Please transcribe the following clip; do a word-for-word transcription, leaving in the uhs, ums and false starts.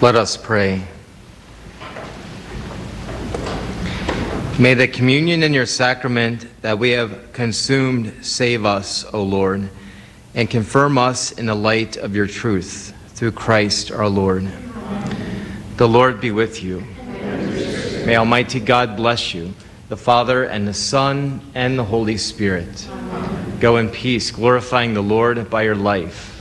Let us pray. May the communion in your sacrament that we have consumed save us, O Lord, and confirm us in the light of your truth, through Christ our Lord. The Lord be with you. May Almighty God bless you, the Father and the Son and the Holy Spirit. Go in peace, glorifying the Lord by your life.